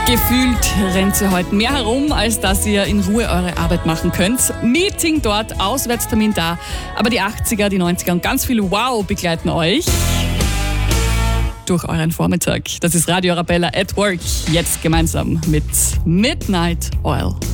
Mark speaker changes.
Speaker 1: Gefühlt rennt ihr heute mehr herum, als dass ihr in Ruhe eure Arbeit machen könnt. Meeting dort, Auswärtstermin da. Aber die 80er, die 90er und ganz viel Wow begleiten euch durch euren Vormittag. Das ist Radio Arabella at Work. Jetzt gemeinsam mit Midnight Oil.